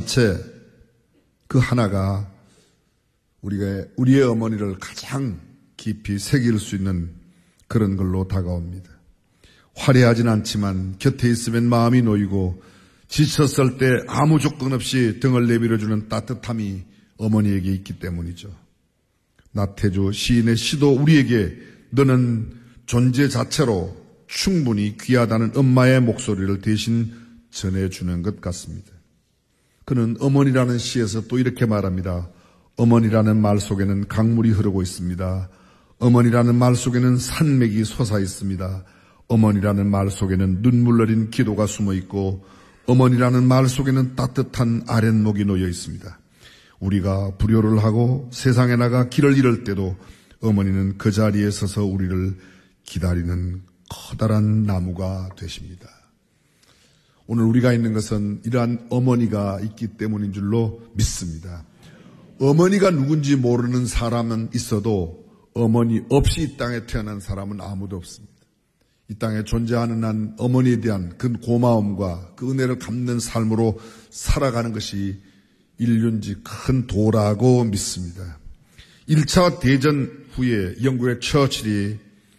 자체 그 하나가 우리의 어머니를 가장 깊이 새길 수 있는 그런 걸로 다가옵니다. 화려하진 않지만 곁에 있으면 마음이 놓이고 지쳤을 때 아무 조건 없이 등을 내밀어주는 따뜻함이 어머니에게 있기 때문이죠. 나태주 시인의 시도 우리에게 너는 존재 자체로 충분히 귀하다는 엄마의 목소리를 대신 전해주는 것 같습니다. 그는 어머니라는 시에서 또 이렇게 말합니다. 어머니라는 말 속에는 강물이 흐르고 있습니다. 어머니라는 말 속에는 산맥이 솟아 있습니다. 어머니라는 말 속에는 눈물 어린 기도가 숨어 있고 어머니라는 말 속에는 따뜻한 아랫목이 놓여 있습니다. 우리가 불효를 하고 세상에 나가 길을 잃을 때도 어머니는 그 자리에 서서 우리를 기다리는 커다란 나무가 되십니다. 오늘 우리가 있는 것은 이러한 어머니가 있기 때문인 줄로 믿습니다. 어머니가 누군지 모르는 사람은 있어도 어머니 없이 이 땅에 태어난 사람은 아무도 없습니다. 이 땅에 존재하는 한 어머니에 대한 그 고마움과 그 은혜를 갚는 삶으로 살아가는 것이 인륜지 큰 도라고 믿습니다. 1차 대전 후에 영국의 처칠이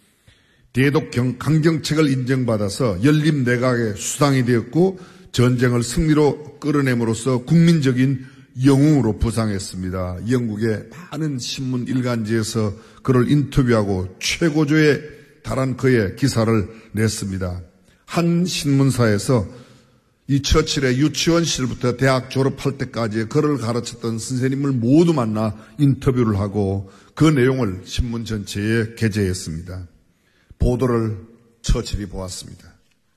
대독 강경책을 인정받아서 연립 내각의 수상이 되었고 전쟁을 승리로 끌어냄으로써 국민적인 영웅으로 부상했습니다. 영국의 많은 신문 일간지에서 그를 인터뷰하고 최고조에 달한 그의 기사를 냈습니다. 한 신문사에서 이 처칠의 유치원 시절부터 대학 졸업할 때까지 그를 가르쳤던 선생님을 모두 만나 인터뷰를 하고 그 내용을 신문 전체에 게재했습니다. 보도를 처칠이 보았습니다.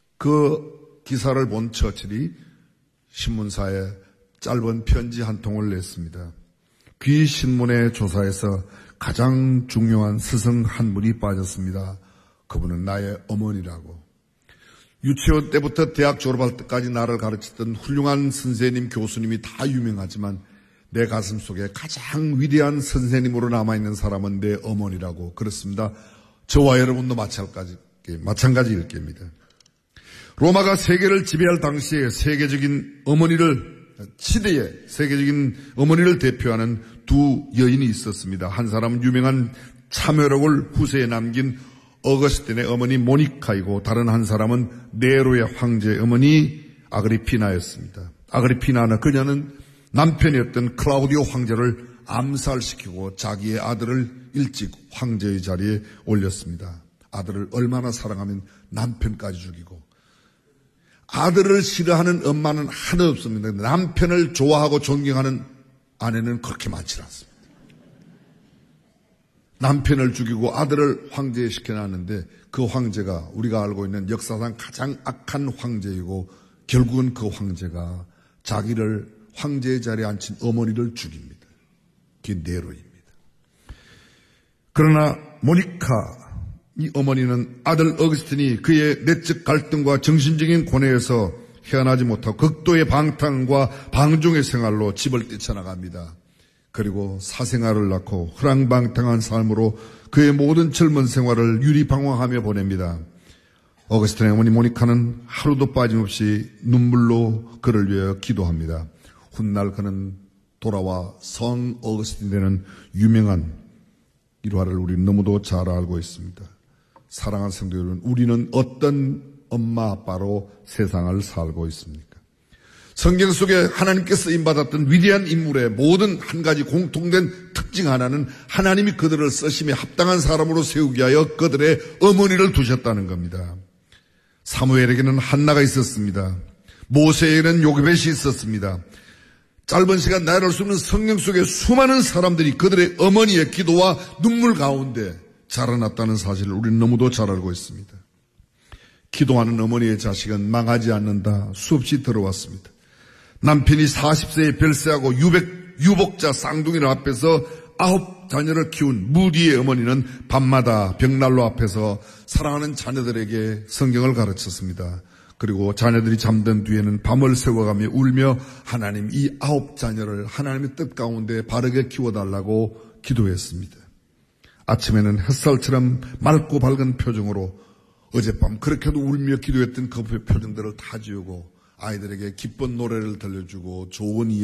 그 기사를 본 처칠이 신문사에 짧은 편지 한 통을 냈습니다. 귀 신문의 조사에서 가장 중요한 스승 한 분이 빠졌습니다. 그분은 나의 어머니라고. 유치원 때부터 대학 졸업할 때까지 나를 가르쳤던 훌륭한 선생님, 교수님이 다 유명하지만 내 가슴 속에 가장 위대한 선생님으로 남아있는 사람은 내 어머니라고. 그렇습니다. 저와 여러분도 마찬가지일 겁니다. 로마가 세계를 지배할 당시에 세계적인 어머니를 대표하는 두 여인이 있었습니다. 한 사람은 유명한 참여록을 후세에 남긴 어거스틴의 어머니 모니카이고 다른 한 사람은 네로의 황제의 어머니 아그리피나였습니다. 아그리피나는 그녀는 남편이었던 클라우디오 황제를 암살시키고 자기의 아들을 일찍 황제의 자리에 올렸습니다. 아들을 얼마나 사랑하면 남편까지 죽이고. 아들을 싫어하는 엄마는 하나도 없습니다. 남편을 좋아하고 존경하는 아내는 그렇게 많지 않습니다. 남편을 죽이고 아들을 황제에 시켜놨는데 그 황제가 우리가 알고 있는 역사상 가장 악한 황제이고 결국은 그 황제가 자기를 황제의 자리에 앉힌 어머니를 죽입니다. 그게 네로입니다. 그러나 모니카 이 어머니는 아들 어거스틴이 그의 내적 갈등과 정신적인 고뇌에서 헤어나지 못하고 극도의 방탕과 방종의 생활로 집을 뛰쳐나갑니다. 그리고 사생아를 낳고 허랑방탕한 삶으로 그의 모든 젊은 생활을 유리방황하며 보냅니다. 어거스틴의 어머니 모니카는 하루도 빠짐없이 눈물로 그를 위하여 기도합니다. 훗날 그는 돌아와 성 어거스틴 되는 유명한 일화를 우리는 너무도 잘 알고 있습니다. 사랑하는 성도 여러분, 우리는 어떤 엄마 아빠로 세상을 살고 있습니까? 성경 속에 하나님께 쓰임받았던 위대한 인물의 모든 한 가지 공통된 특징 하나는 하나님이 그들을 쓰심에 합당한 사람으로 세우기 위하여 그들의 어머니를 두셨다는 겁니다. 사무엘에게는 한나가 있었습니다. 모세에게는 요게벳이 있었습니다. 짧은 시간 나열할 수 없는 성경 속에 수많은 사람들이 그들의 어머니의 기도와 눈물 가운데 자라났다는 사실을 우리는 너무도 잘 알고 있습니다. 기도하는 어머니의 자식은 망하지 않는다 수없이 들어왔습니다. 남편이 40세에 별세하고 유복자 쌍둥이를 앞에서 9 자녀를 키운 무디의 어머니는 밤마다 벽난로 앞에서 사랑하는 자녀들에게 성경을 가르쳤습니다. 그리고 자녀들이 잠든 뒤에는 밤을 새워가며 울며 하나님 이 9 자녀를 하나님의 뜻 가운데 바르게 키워달라고 기도했습니다. 아침에는 햇살처럼 맑고 밝은 표정으로 어젯밤 그렇게도 울며 기도했던 그 표정들을 다 지우고 아이들에게 기쁜 노래를 들려주고 좋은 이야기